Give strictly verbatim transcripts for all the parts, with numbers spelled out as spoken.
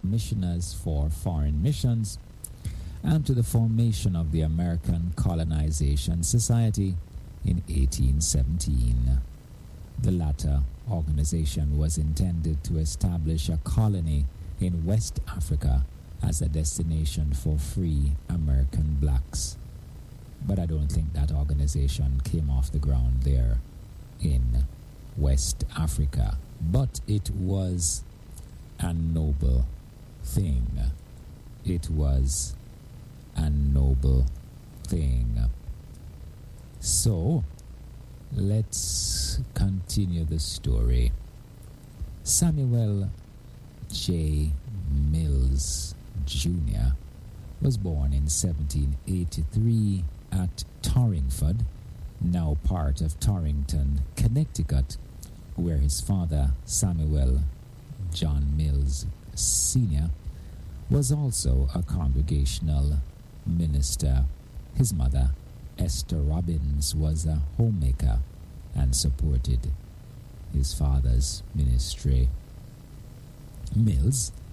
Commissioners for Foreign Missions and to the formation of the American Colonization Society in eighteen seventeen. The latter organization was intended to establish a colony in West Africa as a destination for free American blacks. But I don't think that organization came off the ground there in West Africa. But it was a noble thing. It was a noble thing. So, let's continue the story. Samuel J. Mills Junior was born in seventeen eighty-three at Torringford, now part of Torrington, Connecticut, where his father, Samuel John Mills Senior, was also a congregational minister. His mother, Esther Robbins, was a homemaker and supported his father's ministry. Mills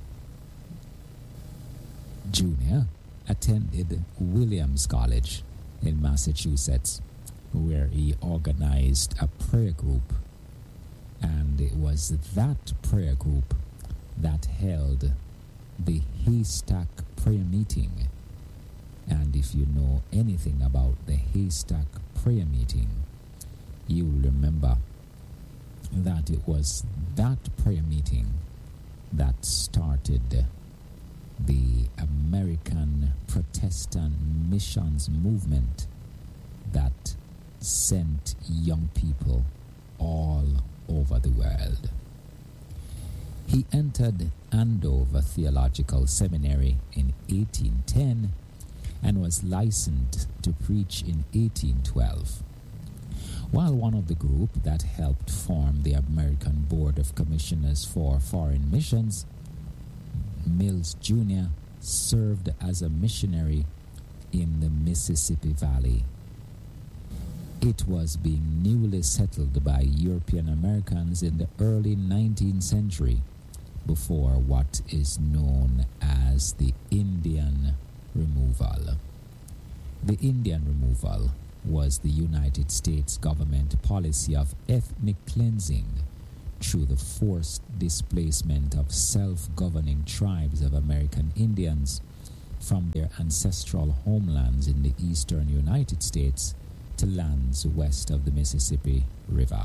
Junior attended Williams College in Massachusetts, where he organized a prayer group, and it was that prayer group that held the Haystack Prayer Meeting. And if you know anything about the Haystack Prayer Meeting, you will remember that it was that prayer meeting that started the American Protestant Missions Movement that sent young people all over the world. He entered Andover Theological Seminary in eighteen ten and was licensed to preach in eighteen twelve. While one of the group that helped form the American Board of Commissioners for Foreign Missions, Mills Junior served as a missionary in the Mississippi Valley. It was being newly settled by European Americans in the early nineteenth century, before what is known as the Indian Removal. The Indian Removal was the United States government policy of ethnic cleansing through the forced displacement of self-governing tribes of American Indians from their ancestral homelands in the eastern United States to lands west of the Mississippi River.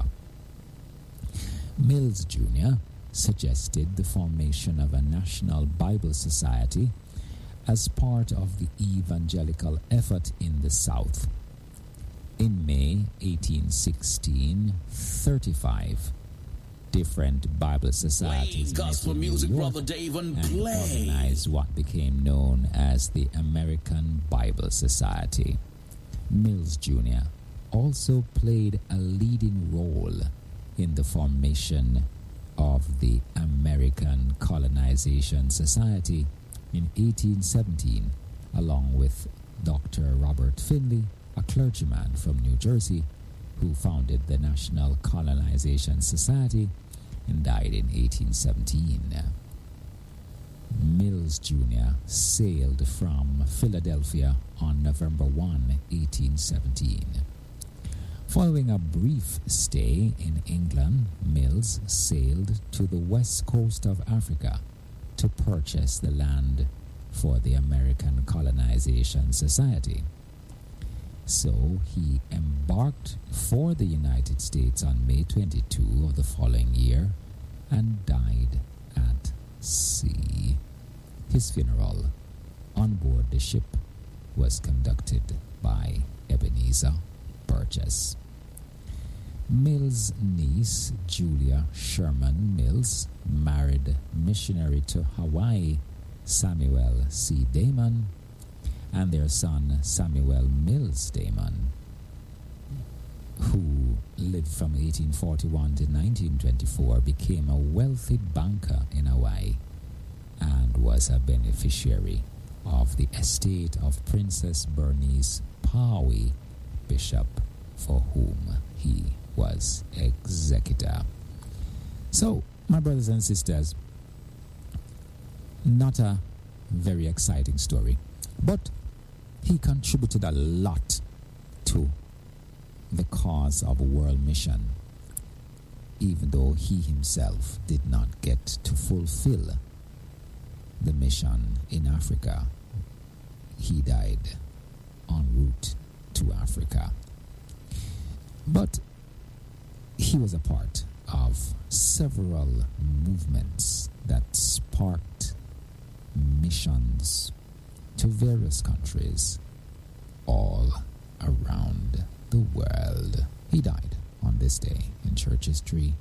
Mills Junior suggested the formation of a national Bible society as part of the evangelical effort in the South. In May eighteen sixteen, thirty-five different Bible societies gospel music, brother Dave, and play. organized what became known as the American Bible Society. Mills Junior also played a leading role in the formation of the American Colonization Society in eighteen seventeen, along with Doctor Robert Finley, a clergyman from New Jersey who founded the National Colonization Society and died in eighteen seventeen. Mills Junior sailed from Philadelphia on November first, eighteen seventeen. Following a brief stay in England, Mills sailed to the west coast of Africa to purchase the land for the American Colonization Society. So he embarked for the United States on May twenty-second of the following year and died at sea. His funeral on board the ship was conducted by Ebenezer Burgess. Mills' niece, Julia Sherman Mills, married missionary to Hawaii, Samuel C. Damon, and their son, Samuel Mills Damon, who lived from eighteen forty-one to nineteen twenty-four, became a wealthy banker in Hawaii and was a beneficiary of the estate of Princess Bernice Powey, Bishop, for whom he was executor. So, my brothers and sisters, not a very exciting story, but he contributed a lot to the cause of a world mission, even though he himself did not get to fulfill the mission in Africa. He died en route to Africa. But he was a part of several movements that sparked missions to various countries all around the world. He died on this day in church history,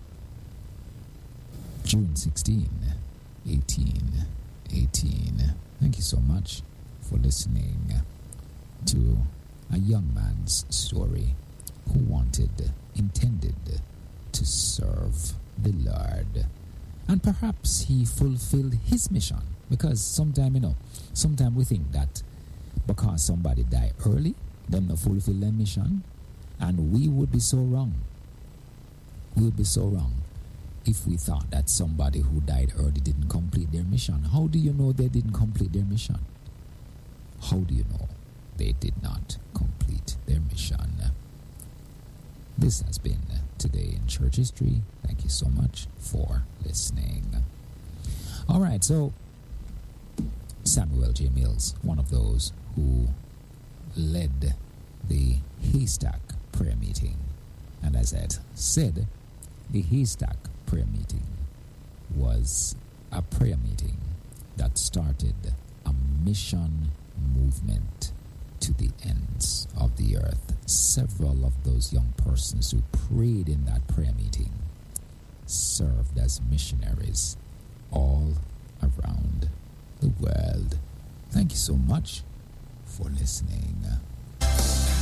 June sixteenth, eighteen eighteen. Thank you so much for listening to a young man's story who wanted, intended to serve the Lord. And perhaps he fulfilled his mission, because sometimes, you know, sometimes we think that because somebody died early, them not fulfill their mission, and we would be so wrong. We would be so wrong if we thought that somebody who died early didn't complete their mission. How do you know they didn't complete their mission? How do you know they did not complete their mission? This has been Today in Church History. Thank you so much for listening. All right, so Samuel J. Mills, one of those who led the Haystack prayer meeting. And as I said, the Haystack prayer meeting was a prayer meeting that started a mission movement to the ends of the earth. Several of those young persons who prayed in that prayer meeting served as missionaries all around the world. Thank you so much for listening.